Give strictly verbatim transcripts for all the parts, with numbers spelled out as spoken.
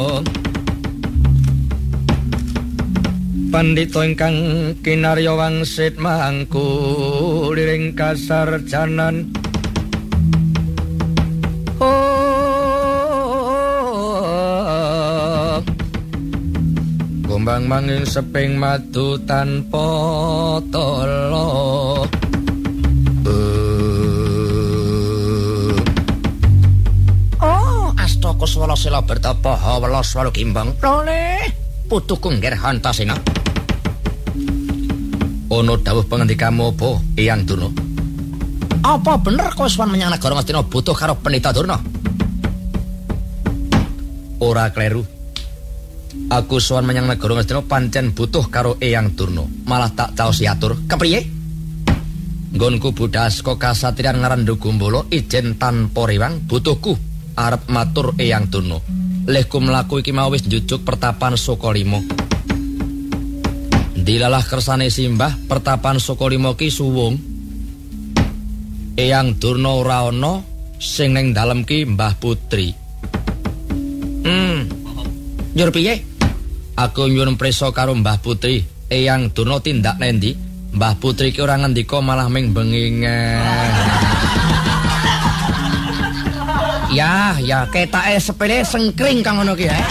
Pandhita ingkang kinarya wangsit mangku liring kasarjanan. Oh, gombang manging seping madu tanpa tala. Oh, astaka swara sila bertapa hawelas walu gimbang. Lole, putuku ngger Antasena. Ono dawuh pangandikamu apa, Eyang Durna? Apa bener kowe sowan menyang negara Ngastina butuh karo Pendhita Durna? Ora kleru. Aku sowan menyang negara Ngastina pancen butuh karo Eyang Durna. Malah tak taos atur. Kepriye? Nggonku budhal saka kasatriyan ngarandu Gumbala ijen tanpa rewang butuhku arep matur Eyang Durna. Lehku mlaku iki mau wis njujuk pertapan Sukalima. Dilalah kersane simbah pertapan Sukalima ki suwung. Eyang Durna ora ana sing ning dalem ki Mbah Putri. Hmm. Njur piye? Aku nyuwun prisa karo Mbah Putri. Eyang Durna tindak nendi? Mbah Putri ki ora ngendika malah ming bengingeh. Ya, ya ketake sepele sengkring kang ngono ki ya.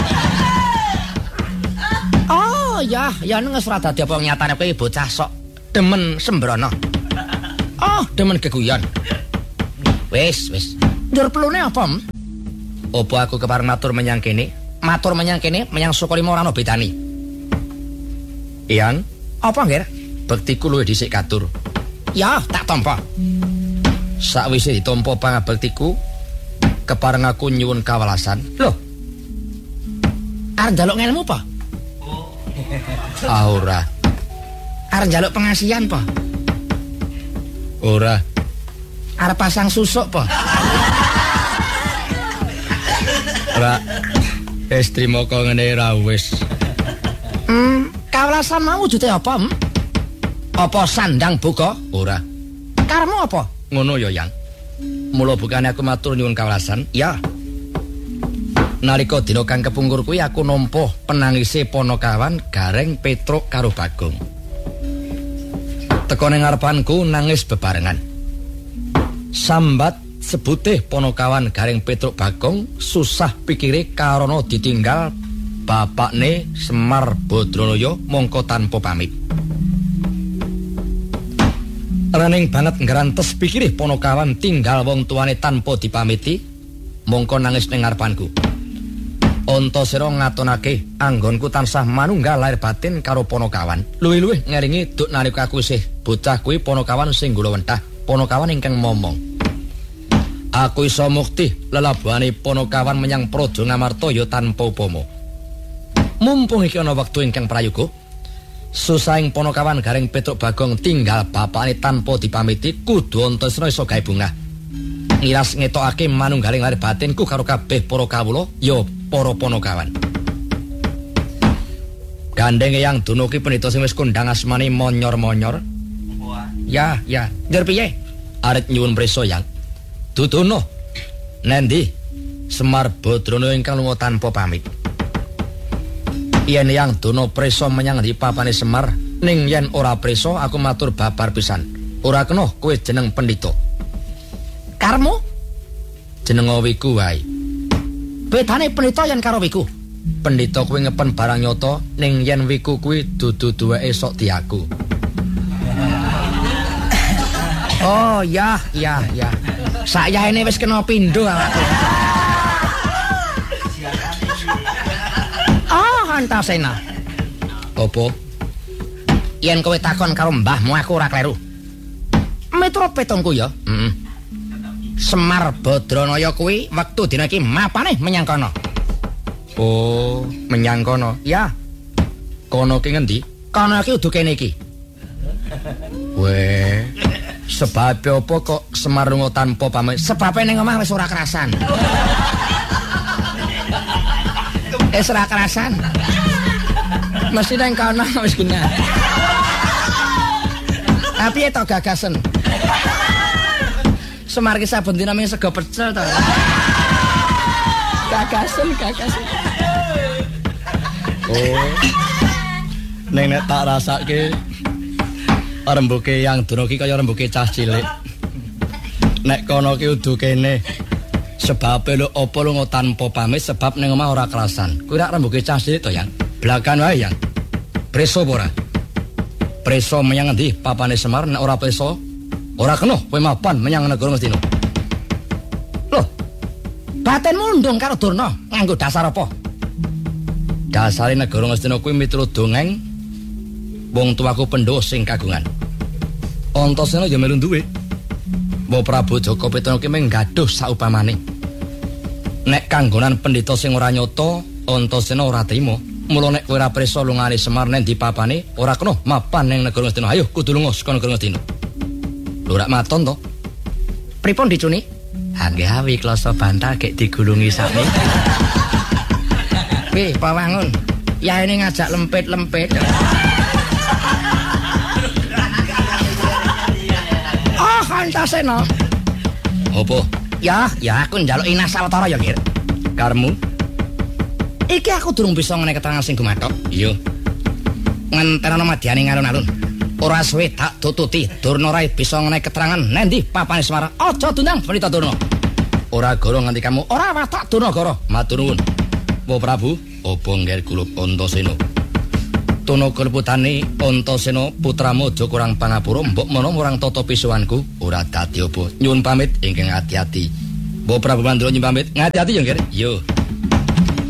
Oh, ya, ya nang wis ora dadi apa nyatane kowe bocah sok demen sembrono. Oh, demen geguyon. Wis, wis. Njur pelune apa? Apa aku kepareng matur menyang kene? Matur menyang kene, menyang Sukalima ora ono bedani. Eyang, apa nggir? bektiku luwih dhisik katur. Ya, tak tampa. Sakwise ditampa pangabektiku, kepareng aku nyuwun kawelasan. Loh. Arep njaluk ngelmu apa? Ah ora. Arep njaluk pengasihan apa? Ora. Arep pasang susuk apa? Ora. Wis trima kok ngene ra wis. Hmm, kawelasan mau wujude apa? Hmm? Apa sandang buka? Ora. Karemu apa? Ngono ya, Yang. Mula bukane aku matur nyuwun kawelasan. Ya. Nalika dina kang kepungkur kuwi aku nampa penangise Panakawan Gareng Petruk karo Bagong. Teka ning ngarepanku nangis bebarengan. Sambat sebutih Panakawan Gareng Petruk Bagong susah pikire karana ditinggal bapakne Semar Badranaya mongko tanpa pamit. Rening banget ngrantes pikire Panakawan tinggal wong tuane tanpa dipamiti, mongko nangis ning ngarepanku. Antasena ngatonake anggonku tansah manunggal lair batin karo Panakawan. Luwih-luwih ngeringi duk nalika aku isih bocah kuwi Panakawan sing gula wentah, Panakawan ingkang momong. Aku iso mukti lelabuhane Panakawan menyang Praja Ngamarta ya tanpa upama. Mumpung iki ana wektu ingkang prayoga, susahing Panakawan Gareng Petruk Bagong tinggal bapakne tanpa dipamiti, kudu Antasena iso gawe bungah. Ngiras ngetokake manunggaling lair batinku karo kabeh para kawula ya para Panakawan. Gandeng Eyang Durna ki pendhita sing wis kondhang asmane Monyor-monyor. Ya, ya. Njur piye? Arep nyuwun prisa, Yang. Dudono. Nendi? Semar Badranaya ingkang lunga tanpa pamit. Yen Eyang Durna prisa menyang ndi papane Semar, ning yen ora prisa aku matur babar pisan. Ora kena kowe jeneng pendhita. Karmu? Jeneng wiku wae. Bedane pendhita yen karo wiku. Pendhita kuwi ngepen barang nyata, ning yen wiku kuwi dudu duweke sok diaku. Oh, ya, ya, ya. Sakyahene wis kena pindho awakku. Oh, Antasena. Apa? Yen kowe takon karo mbahmu aku ora kleru. Metro petungku ya. Heeh. Mm. Semar Badranaya kuwi wektu dina iki mapane menyang kono. Oh, menyang kono. Ya. Kono ki ngendi? Kono iki udu kene iki. Weh. Sebab apa kok Semar lunga tanpa pamit? Sebabe ning omah wis ora kerasan. Wis ora kerasan. Mesti nang kono wis kena. Tapi itu gagasan. Semar ki saben dina ming sego pecel to. Gagasan, gagasan. Oh. Ning nek tak rasake rembuke yang dono ki kaya rembuke cah cilik. Nek kono ki udu kene. Sebab lho apa lunga tanpa pamit sebab ning omah ora kelasan. Kuwi rak rembuke cah cilik to, Yang. Blakan wae, Yang. Preso ora? Preso menyang endi papane Semar nek ora preso? Ora kena kowe mapan menyang negara Ngastina. Loh. Baten mundung karo Durna nganggo dasar apa? Dasare negara Ngastina kuwi miturut dongeng wong tuaku Pandhawa sing kagungan. Antasena ya melu duwe. Mbok Prabu Jaka Pitana ki mung gaduh saupamane. Nek kanggonan pendhita sing ora nyata, Antasena ora trima. Mula nek kowe ora prisa lungane Semar nek dipapane, ora kena mapan ning negara Ngastina. Ayo kudu lunga saka negara Ngastina. Lho rak maton to. Pripun dicuni? Hangge awi kloso bantal gek digulungi sakne. Wih, Pawangun. Ya ini ngajak lempit-lempit. Oh, Antasena. Apa? Ya, ya aku njaluk Ina Sawetara ya, Kir. Karmu? Iki aku durung bisa ngene keterangan sing gumathok. Iya. Ngenterana madyane ngalun-alun. Ora suwe tak tututi Durna ora bisa ngene keterangan nendi papane Semar. Aja tundang Pendhita Durna. Ora goro nganti kamu ora watak Durnagara. Matur nuwun. Wa Prabu, apa ngger kulup Antasena. Tuna keleputane Antasena putramu aja kurang pangapura mbok menawa murang tata pisuwanku ora dadi apa. Nyuwun pamit ingkang ati-ati. Wa Prabu Mandura nyuwun pamit. Ngati-ati ya, Ngger. Yo.